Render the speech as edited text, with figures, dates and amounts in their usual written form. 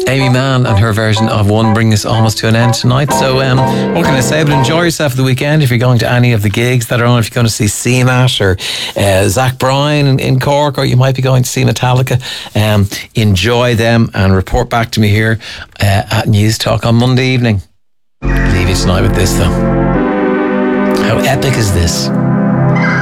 Amy Mann and her version of One bring us almost to an end tonight. So what can I say? But enjoy yourself the weekend if you're going to any of the gigs that are on. If you're going to see CMAT or Zach Bryan in Cork, or you might be going to see Metallica, enjoy them and report back to me here at News Talk on Monday evening. Leave you tonight with this though. How epic is this?